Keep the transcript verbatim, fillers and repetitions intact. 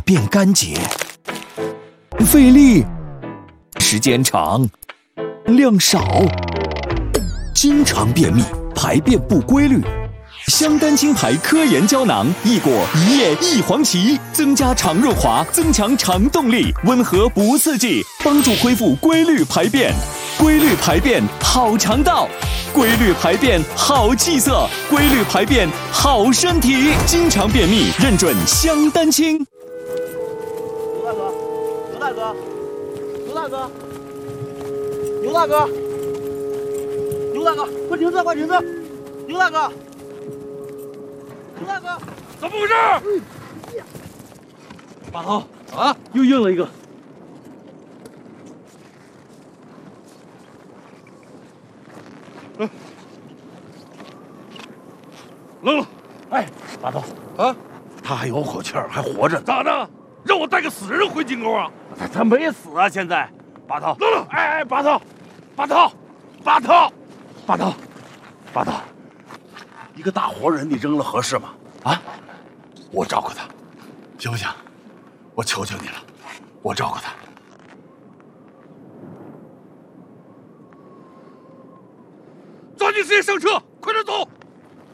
便干结，费力，时间长，量少，经常便秘，排便不规律。香丹青牌科研胶囊，一果一叶一黄芪，增加肠润滑，增强肠动力，温和不刺激，帮助恢复规律排便。规律排便好肠道，规律排便好气色，规律排便好身体。经常便秘，认准香丹青。 牛大哥，牛大哥，牛大哥，牛大哥，牛大哥，快停车，快停车！牛大哥，牛大哥， 怎么回事？ 把头啊，又硬了一个。 嗯，扔了。 哎，把头啊， 他还有口气儿，还活着呢。 咋的？让我带个死人回金沟啊？ 他他没死啊！现在，把头扔了。 哎哎，把头，把头，把头，把头，把头，一个大活人你扔了合适吗？啊，我照顾他，行不行？我求求你了，我照顾他。 抓紧时间上车，快点走！